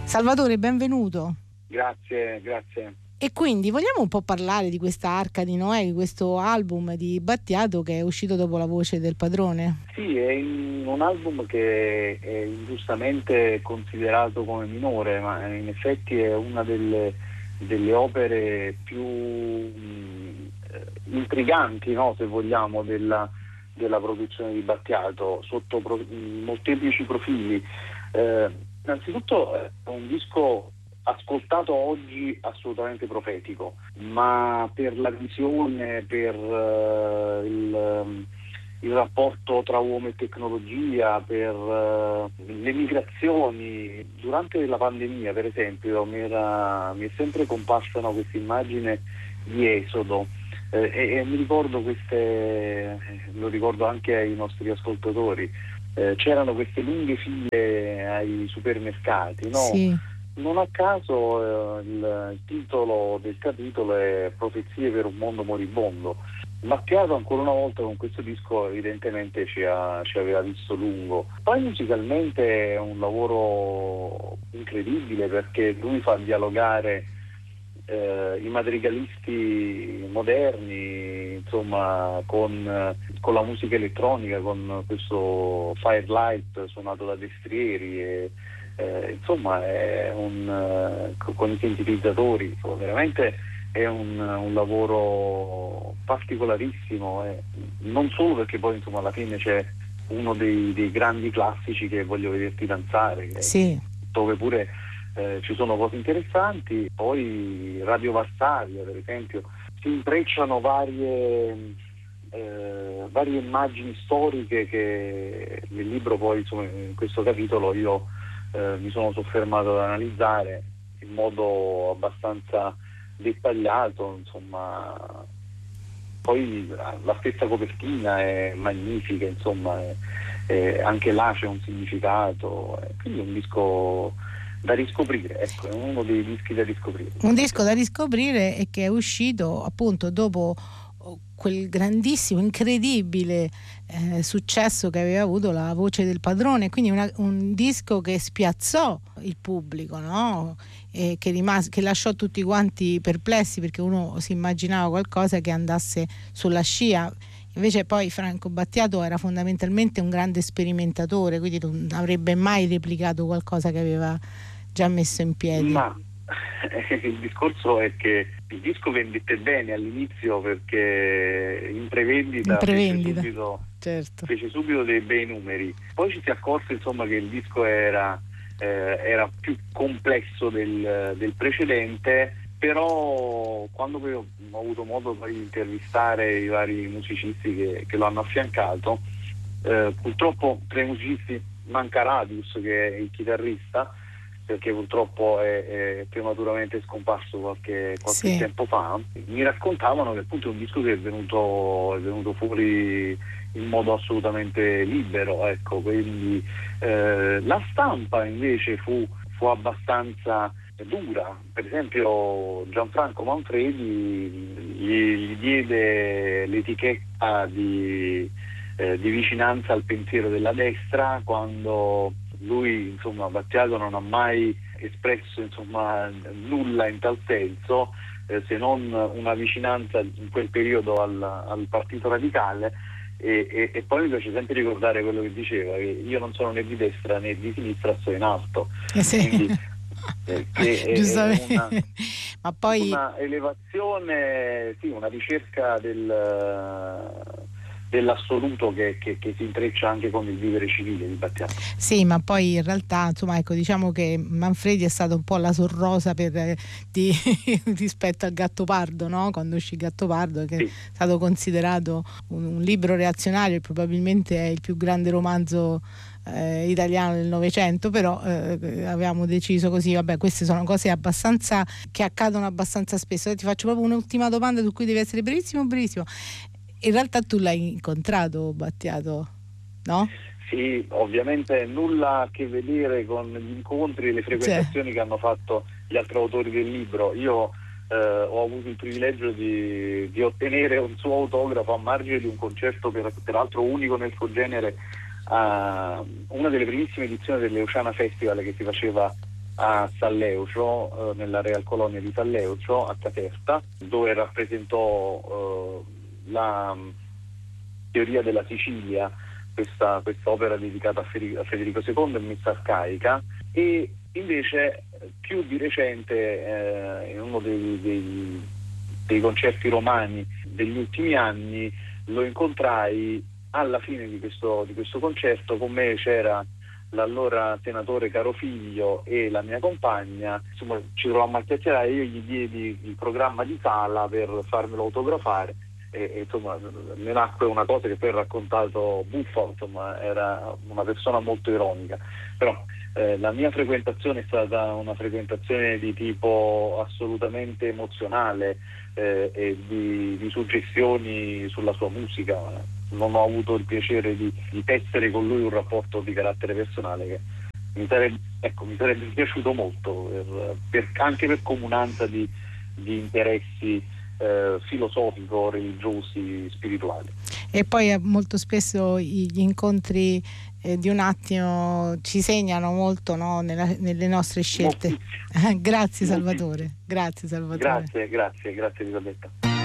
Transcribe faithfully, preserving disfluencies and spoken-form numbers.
Salvatore, benvenuto. Grazie, grazie. E quindi vogliamo un po' parlare di questa Arca di Noè, di questo album di Battiato che è uscito dopo La voce del padrone? Sì, è un album che è ingiustamente considerato come minore, ma in effetti è una delle, delle opere più mh, intriganti, no, se vogliamo, della, della produzione di Battiato, sotto pro, molteplici profili. Eh, innanzitutto è un disco ascoltato oggi assolutamente profetico, ma per la visione, per uh, il, il rapporto tra uomo e tecnologia, per uh, le migrazioni. Durante la pandemia, per esempio, mi, era, mi è sempre comparsa no, questa immagine di esodo eh, e, e mi ricordo queste, lo ricordo anche ai nostri ascoltatori, eh, c'erano queste lunghe file ai supermercati, no? Sì. Non a caso eh, il, il titolo del capitolo è Profezie per un mondo moribondo. Battiato ancora una volta con questo disco evidentemente ci, ha, ci aveva visto lungo. Poi musicalmente è un lavoro incredibile perché lui fa dialogare eh, i madrigalisti moderni, insomma, con, con la musica elettronica, con questo Firelight suonato da Destrieri e Eh, insomma è un uh, con i sintetizzatori, insomma, veramente è un, un lavoro particolarissimo, eh. Non solo perché poi insomma alla fine c'è uno dei, dei grandi classici che Voglio vederti danzare, che, sì. dove pure eh, ci sono cose interessanti, poi Radio Varsavia per esempio, si intrecciano varie eh, varie immagini storiche che nel libro poi insomma in questo capitolo io Eh, mi sono soffermato ad analizzare in modo abbastanza dettagliato, insomma. Poi la stessa copertina è magnifica, insomma, è, è, anche là c'è un significato, è, quindi è un disco da riscoprire, ecco, è uno dei dischi da riscoprire. Un disco da riscoprire e che è uscito appunto dopo quel grandissimo, incredibile eh, successo che aveva avuto La voce del padrone, quindi una, un disco che spiazzò il pubblico, no? E che rimase, che lasciò tutti quanti perplessi perché uno si immaginava qualcosa che andasse sulla scia. Invece poi Franco Battiato era fondamentalmente un grande sperimentatore, quindi non avrebbe mai replicato qualcosa che aveva già messo in piedi. Ma il discorso è che il disco vendette bene all'inizio perché in prevendita, in prevendita fece, subito, certo. fece subito dei bei numeri. Poi ci si accorse insomma che il disco era, eh, era più complesso del, del precedente, però quando poi ho, ho avuto modo poi di intervistare i vari musicisti che, che lo hanno affiancato, eh, purtroppo tra i musicisti manca Radius, che è il chitarrista, perché purtroppo è, è prematuramente scomparso qualche, qualche sì. tempo fa. Mi raccontavano che appunto è un disco che è venuto, è venuto fuori in modo assolutamente libero, ecco, quindi eh, la stampa invece fu, fu abbastanza dura. Per esempio Gianfranco Manfredi gli, gli diede l'etichetta di, eh, di vicinanza al pensiero della destra, quando lui, insomma, Battiato non ha mai espresso insomma nulla in tal senso, eh, se non una vicinanza in quel periodo al, al Partito Radicale, e, e, e poi mi piace sempre ricordare quello che diceva, che io non sono né di destra né di sinistra, sto in alto. Eh sì. Quindi, eh, che è, giustamente. È una, ma poi una elevazione, sì, una ricerca del dell'assoluto che, che, che si intreccia anche con il vivere civile di Battiato. Sì, ma poi in realtà insomma ecco diciamo che Manfredi è stato un po' la sorrosa per, eh, di, rispetto al Gattopardo, no? Quando uscì Gattopardo, che sì. È stato considerato un, un libro reazionario e probabilmente è il più grande romanzo eh, italiano del Novecento, però eh, avevamo deciso così, vabbè, queste sono cose abbastanza che accadono abbastanza spesso. Ti faccio proprio un'ultima domanda su cui devi essere brevissimo, brevissimo. In realtà tu l'hai incontrato Battiato, no? Sì, ovviamente nulla a che vedere con gli incontri e le frequentazioni, cioè, che hanno fatto gli altri autori del libro. Io eh, ho avuto il privilegio di, di ottenere un suo autografo a margine di un concerto per, peraltro unico nel suo genere, a una delle primissime edizioni dell'Oceana Festival che si faceva a Salleucio, eh, nella Real Colonia di Salleucio, a Caserta, dove rappresentò eh, la um, teoria della Sicilia, questa opera dedicata a Federico, a Federico secondo, in messa arcaica, e invece più di recente eh, in uno dei, dei, dei concerti romani degli ultimi anni lo incontrai alla fine di questo, di questo concerto. Con me c'era l'allora senatore Carofiglio e la mia compagna, insomma ci trovammo a chiacchierare, io gli diedi il programma di sala per farmelo autografare e, e insomma ne nacque una cosa che poi ho raccontato buffa, insomma era una persona molto ironica, però eh, la mia frequentazione è stata una frequentazione di tipo assolutamente emozionale eh, e di, di suggestioni sulla sua musica. Non ho avuto il piacere di, di tessere con lui un rapporto di carattere personale che mi sarebbe, ecco, mi sarebbe piaciuto molto, per, per, anche per comunanza di, di interessi eh, filosofico-religiosi, spirituali. E poi eh, molto spesso gli incontri eh, di un attimo ci segnano molto, no? Nella, nelle nostre scelte. Grazie Salvatore. Grazie Salvatore. Grazie, grazie, grazie Elisabetta.